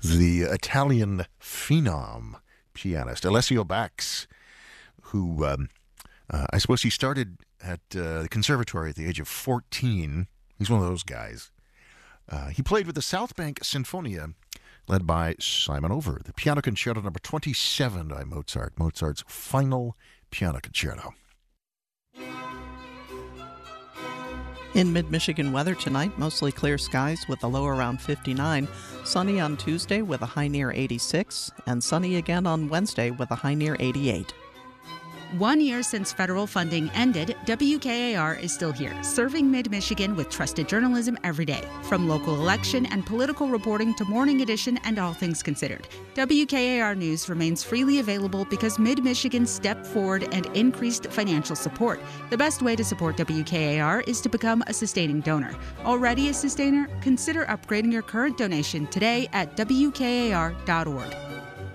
the Italian phenom pianist Alessio Bax, who I suppose he started at the conservatory at the age of 14. He's one of those guys. He played with the South Bank Sinfonia, led by Simon Over, the Piano Concerto number 27 by Mozart, Mozart's final piano concerto. In mid-Michigan weather tonight, mostly clear skies with a low around 59, sunny on Tuesday with a high near 86, and sunny again on Wednesday with a high near 88. 1 year since federal funding ended, WKAR is still here, serving mid-Michigan with trusted journalism every day. From local election and political reporting to morning edition and all things considered. WKAR News remains freely available because mid-Michigan stepped forward and increased financial support. The best way to support WKAR is to become a sustaining donor. Already a sustainer? Consider upgrading your current donation today at WKAR.org.